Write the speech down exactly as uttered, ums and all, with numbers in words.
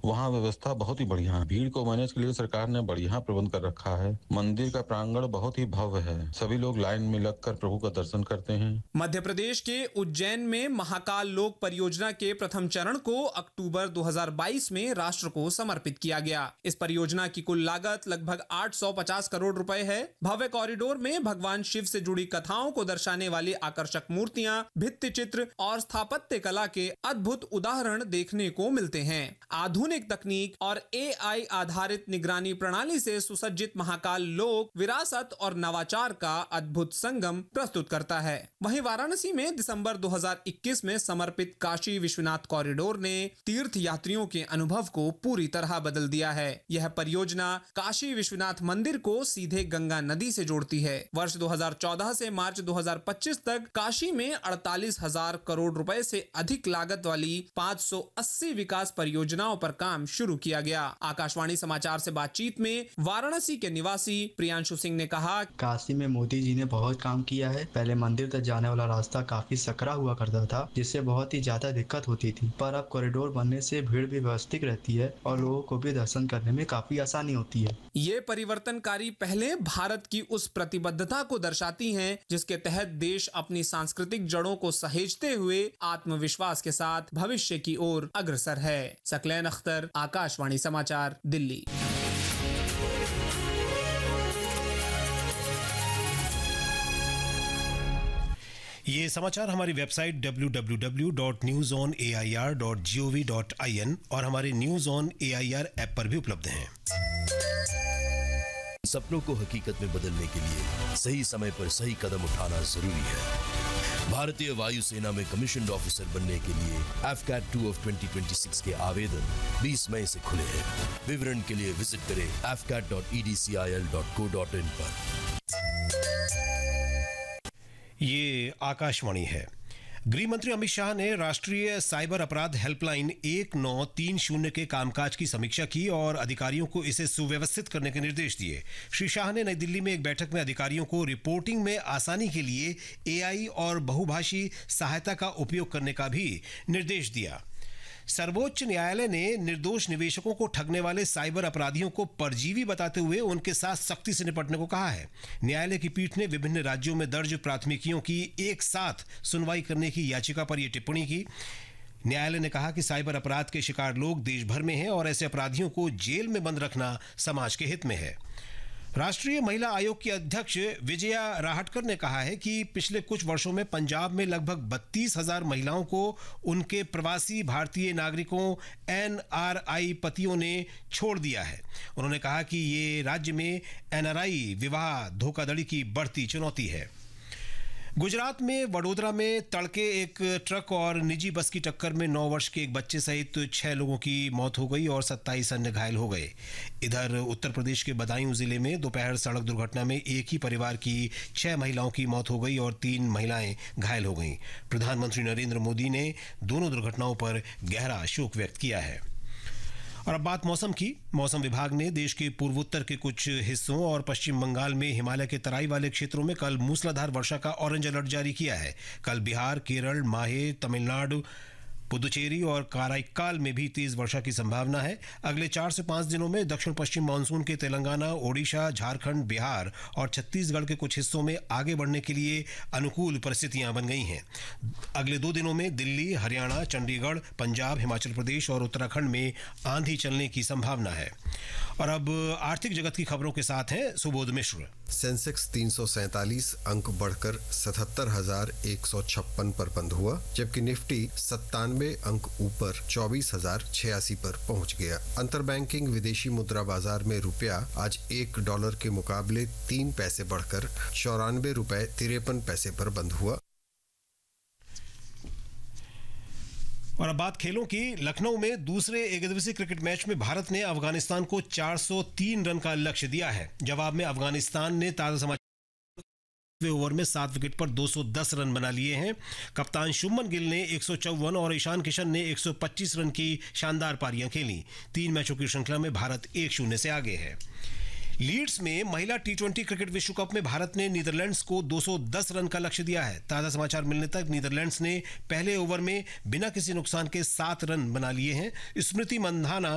वहाँ व्यवस्था बहुत ही बढ़िया है। भीड़ को मैनेज के लिए सरकार ने बढ़िया प्रबंध कर रखा है। मंदिर का प्रांगण बहुत ही भव्य है। सभी लोग लाइन में लगकर प्रभु का दर्शन करते हैं। मध्य प्रदेश के उज्जैन में महाकाल लोक परियोजना के प्रथम चरण को अक्टूबर दो हज़ार बाईस में राष्ट्र को समर्पित किया गया। इस परियोजना की कुल लागत लगभग आठ सौ पचास करोड़ रुपए है। भव्य कॉरिडोर में भगवान शिव से जुड़ी कथाओं को दर्शाने वाली आकर्षक मूर्तियां, भित्ति चित्र और स्थापत्य कला के अद्भुत उदाहरण देखने को मिलते हैं। आधुनिक तकनीक और ए आई आधारित निगरानी प्रणाली से सुसज्जित महाकाल लोक विरासत और नवाचार का अद्भुत संगम प्रस्तुत करता है। वहीं वाराणसी में दिसंबर दो हज़ार इक्कीस में समर्पित काशी विश्वनाथ कॉरिडोर ने तीर्थ यात्रियों के अनुभव को पूरी तरह बदल दिया है। यह परियोजना काशी विश्वनाथ मंदिर को सीधे गंगा नदी से जोड़ती है। वर्ष दो हज़ार चौदह से मार्च दो हज़ार पच्चीस तक काशी में अड़तालीस हजार करोड़ रुपए से अधिक लागत वाली पाँच सौ अस्सी विकास परियोजनाओं पर काम शुरू किया गया। आकाशवाणी समाचार से बातचीत में वाराणसी के निवासी प्रियांशु सिंह ने कहा, काशी में मोदी जी ने बहुत काम किया है। पहले मंदिर तक जाने वाला रास्ता काफी सकरा हुआ करता था, जिससे बहुत ही ज्यादा दिक्कत होती थी, पर अब कॉरिडोर बनने से भीड़ भी व्यवस्थित रहती है और लोगों को भी दर्शन करने में काफी आसानी होती है। ये परिवर्तनकारी पहले भारत की उस प्रतिबद्धता को दर्शाती हैं जिसके तहत देश अपनी सांस्कृतिक जड़ों को सहेजते हुए आत्मविश्वास के साथ भविष्य की ओर अग्रसर है। सकलैन अख्तर, आकाशवाणी समाचार, दिल्ली। ये समाचार हमारी website W W W dot news on A I R dot G O V dot I N और हमारे news on A I R app पर भी उपलब्ध हैं। सपनों को हकीकत में बदलने के लिए सही समय पर सही कदम उठाना जरूरी है। भारतीय वायुसेना में कमीशन्ड ऑफिसर बनने के लिए F cat two of twenty twenty six के आवेदन बीस मई से खुले हैं। विवरण के लिए विजिट करें F cat dot E D C I L dot co dot in पर। ये आकाशवाणी है। गृह मंत्री अमित शाह ने राष्ट्रीय साइबर अपराध हेल्पलाइन एक नौ तीन शून्य के कामकाज की समीक्षा की और अधिकारियों को इसे सुव्यवस्थित करने के निर्देश दिए। श्री शाह ने नई दिल्ली में एक बैठक में अधिकारियों को रिपोर्टिंग में आसानी के लिए ए आई और बहुभाषी सहायता का उपयोग करने का भी निर्देश दिया। सर्वोच्च न्यायालय ने निर्दोष निवेशकों को ठगने वाले साइबर अपराधियों को परजीवी बताते हुए उनके साथ सख्ती से निपटने को कहा है। न्यायालय की पीठ ने विभिन्न राज्यों में दर्ज प्राथमिकियों की एक साथ सुनवाई करने की याचिका पर यह टिप्पणी की। न्यायालय ने कहा कि साइबर अपराध के शिकार लोग देश भर में हैं और ऐसे अपराधियों को जेल में बंद रखना समाज के हित में है। राष्ट्रीय महिला आयोग की अध्यक्ष विजया राहटकर ने कहा है कि पिछले कुछ वर्षों में पंजाब में लगभग बत्तीस हजार महिलाओं को उनके प्रवासी भारतीय नागरिकों एन आर आई पतियों ने छोड़ दिया है। उन्होंने कहा कि ये राज्य में एन आर आई विवाह धोखाधड़ी की बढ़ती चुनौती है। गुजरात में वडोदरा में तड़के एक ट्रक और निजी बस की टक्कर में नौ वर्ष के एक बच्चे सहित छह लोगों की मौत हो गई और सत्ताईस अन्य घायल हो गए। इधर उत्तर प्रदेश के बदायूं जिले में दोपहर सड़क दुर्घटना में एक ही परिवार की छह महिलाओं की मौत हो गई और तीन महिलाएं घायल हो गईं। प्रधानमंत्री नरेंद्र मोदी ने दोनों दुर्घटनाओं पर गहरा शोक व्यक्त किया है। और अब बात मौसम की। मौसम विभाग ने देश के पूर्वोत्तर के कुछ हिस्सों और पश्चिम बंगाल में हिमालय के तराई वाले क्षेत्रों में कल मूसलाधार वर्षा का ऑरेंज अलर्ट जारी किया है। कल बिहार, केरल, माहे, तमिलनाडु, पुदुचेरी और काराइकाल में भी तेज वर्षा की संभावना है। अगले चार से पाँच दिनों में दक्षिण पश्चिम मानसून के तेलंगाना, ओडिशा, झारखंड, बिहार और छत्तीसगढ़ के कुछ हिस्सों में आगे बढ़ने के लिए अनुकूल परिस्थितियां बन गई हैं। अगले दो दिनों में दिल्ली, हरियाणा, चंडीगढ़, पंजाब, हिमाचल प्रदेश और उत्तराखंड में आंधी चलने की संभावना है। और अब आर्थिक जगत की खबरों के साथ हैं सुबोध मिश्र। सेंसेक्स तीन सौ सैंतालीस अंक बढ़कर सतहत्तर हजार एक सौ छप्पन पर बंद हुआ, जबकि निफ्टी सत्तानवे अंक ऊपर चौबीस हजार छियासी पर पहुंच गया। अंतरबैंकिंग विदेशी मुद्रा बाजार में रुपया आज एक डॉलर के मुकाबले तीन पैसे बढ़कर चौरानवे रुपए तिरपन पैसे पर बंद हुआ। और अब बात खेलों की। लखनऊ में दूसरे एकदिवसीय क्रिकेट मैच में भारत ने अफगानिस्तान को चार सौ तीन रन का लक्ष्य दिया है। जवाब में अफगानिस्तान ने ताजा समाचार ओवर में सात विकेट पर दो सौ दस रन बना लिए हैं। कप्तान शुभमन गिल ने एक सौ चौवन और ईशान किशन ने एक सौ पच्चीस रन की शानदार पारियां खेली। तीन मैचों की श्रृंखला में भारत एक शून्य से आगे है। लीड्स में महिला टी ट्वेंटी क्रिकेट विश्व कप में भारत ने नीदरलैंड्स को दो सौ दस रन का लक्ष्य दिया है। ताजा समाचार मिलने तक नीदरलैंड्स ने पहले ओवर में बिना किसी नुकसान के सात रन बना लिए हैं। स्मृति मंधाना